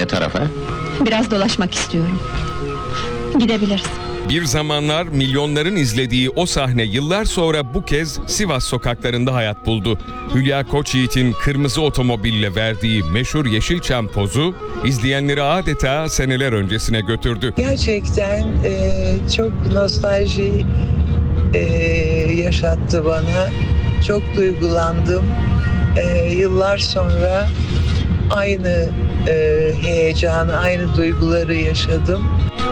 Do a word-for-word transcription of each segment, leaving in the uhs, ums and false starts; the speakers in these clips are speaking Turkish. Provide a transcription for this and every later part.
Ne tarafa? Biraz dolaşmak istiyorum. Gidebiliriz. Bir zamanlar milyonların izlediği o sahne yıllar sonra bu kez Sivas sokaklarında hayat buldu. Hülya Koçyiğit'in kırmızı otomobille verdiği meşhur Yeşilçam pozu izleyenleri adeta seneler öncesine götürdü. Gerçekten e, çok nostalji e, yaşattı bana. Çok duygulandım. E, yıllar sonra aynı e, heyecanı, aynı duyguları yaşadım.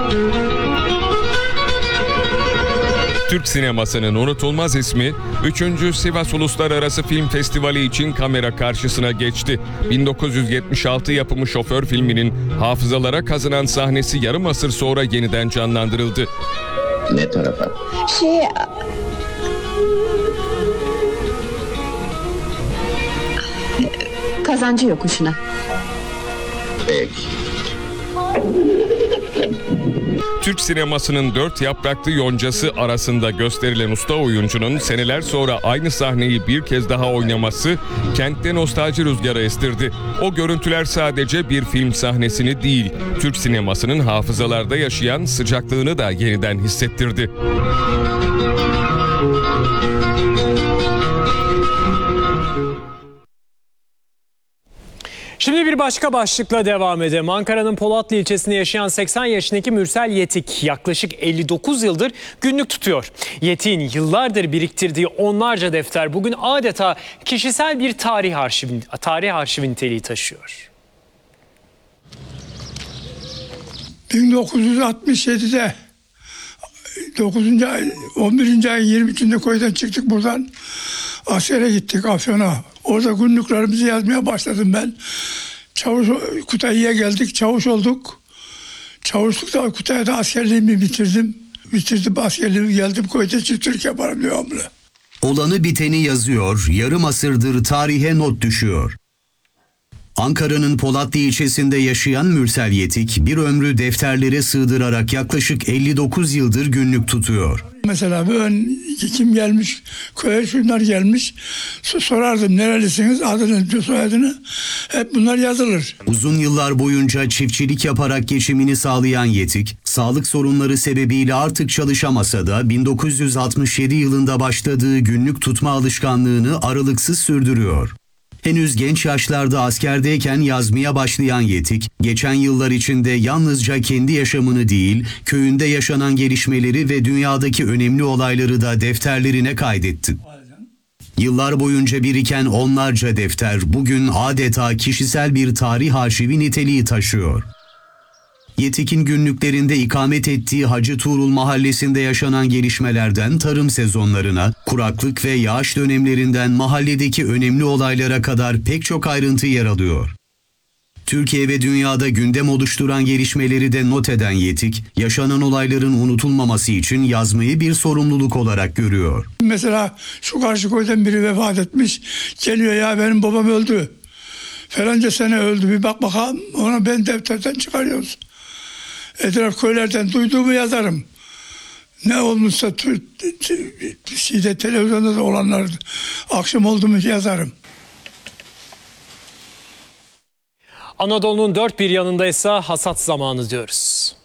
Türk sinemasının unutulmaz ismi üçüncü Sivas Uluslararası Film Festivali için kamera karşısına geçti. bin dokuz yüz yetmiş altı yapımı Şoför filminin hafızalara kazınan sahnesi yarım asır sonra yeniden canlandırıldı. Ne tarafa? Şey... Kazancı yokuşuna. Peki. Türk sinemasının dört yapraklı yoncası arasında gösterilen usta oyuncunun seneler sonra aynı sahneyi bir kez daha oynaması kentte nostalji rüzgarı estirdi. O görüntüler sadece bir film sahnesini değil, Türk sinemasının hafızalarda yaşayan sıcaklığını da yeniden hissettirdi. Şimdi bir başka başlıkla devam edelim. Ankara'nın Polatlı ilçesinde yaşayan seksen yaşındaki Mürsel Yetik yaklaşık elli dokuz yıldır günlük tutuyor. Yetik'in yıllardır biriktirdiği onlarca defter bugün adeta kişisel bir tarih arşivi, tarih arşivi niteliği taşıyor. bin dokuz yüz altmış yedide dokuzuncu ay, on birinci ayın yirmi üçünde köyden çıktık buradan. Askere gittik Afyon'a. Orada günlüklerimizi yazmaya başladım ben. Çavuş Kutayı'ya geldik, çavuş olduk. Çavuşlukta Kutayı'da askerliğimi bitirdim. Bitirdim askerliğimi, geldim köyde çiftçilik yaparım devamlı. Olanı biteni yazıyor, yarım asırdır tarihe not düşüyor. Ankara'nın Polatlı ilçesinde yaşayan Mürsel Yetik bir ömrü defterlere sığdırarak yaklaşık elli dokuz yıldır günlük tutuyor. Mesela ben kim gelmiş, köye şunlar gelmiş, sorardım nerelisiniz, adını, soyadını, hep bunlar yazılır. Uzun yıllar boyunca çiftçilik yaparak geçimini sağlayan Yetik, sağlık sorunları sebebiyle artık çalışamasa da bin dokuz yüz altmış yedi yılında başladığı günlük tutma alışkanlığını aralıksız sürdürüyor. Henüz genç yaşlarda askerdeyken yazmaya başlayan Yetik, geçen yıllar içinde yalnızca kendi yaşamını değil, köyünde yaşanan gelişmeleri ve dünyadaki önemli olayları da defterlerine kaydetti. Yıllar boyunca biriken onlarca defter bugün adeta kişisel bir tarih arşivi niteliği taşıyor. Yetik'in günlüklerinde ikamet ettiği Hacı Tuğrul mahallesinde yaşanan gelişmelerden tarım sezonlarına, kuraklık ve yağış dönemlerinden mahalledeki önemli olaylara kadar pek çok ayrıntı yer alıyor. Türkiye ve dünyada gündem oluşturan gelişmeleri de not eden Yetik, yaşanan olayların unutulmaması için yazmayı bir sorumluluk olarak görüyor. Mesela şu karşı köyden biri vefat etmiş, geliyor ya benim babam öldü. Falanca sene öldü, bir bak bakalım, ona ben defterden çıkarıyoruz. Etraf köylerden duyduğumu yazarım. Ne olmuşsa şeyde, televizyonda da olanlar akşam oldu mu yazarım. Anadolu'nun dört bir yanındaysa hasat zamanı diyoruz.